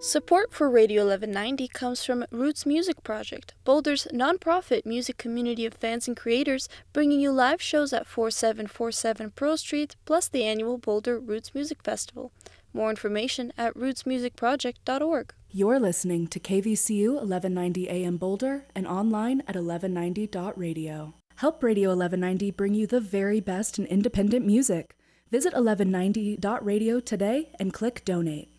Support for Radio 1190 comes from Roots Music Project, Boulder's nonprofit music community of fans and creators, bringing you live shows at 4747 Pearl Street, plus the annual Boulder Roots Music Festival. More information at rootsmusicproject.org. You're listening to KVCU 1190 AM Boulder and online at 1190.radio. Help Radio 1190 bring you the very best in independent music. Visit 1190.radio today and click Donate.